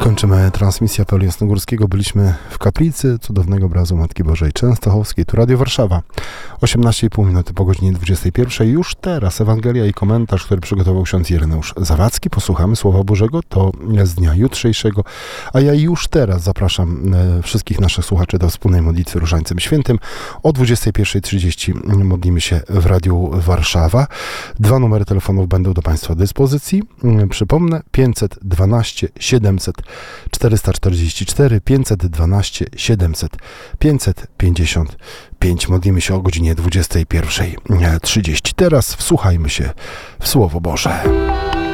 Kończymy transmisję apelu jasnogórskiego. Byliśmy w kaplicy cudownego obrazu Matki Bożej Częstochowskiej. Tu Radio Warszawa. 18,5 minuty po godzinie 21. Już teraz Ewangelia i komentarz, który przygotował ksiądz Ireneusz Zawadzki. Posłuchamy Słowa Bożego. To z dnia jutrzejszego. A ja już teraz zapraszam wszystkich naszych słuchaczy do wspólnej modlitwy Różańcem Świętym. O 21:30 modlimy się w Radiu Warszawa. 2 numery telefonów będą do Państwa dyspozycji. Przypomnę, 512 700 444, 512 700 555. Modlimy się o godzinie 21:30. Teraz wsłuchajmy się w Słowo Boże.